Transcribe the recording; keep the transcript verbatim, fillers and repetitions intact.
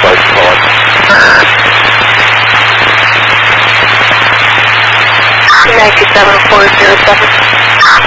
flight calling. nine two seven four zero seven.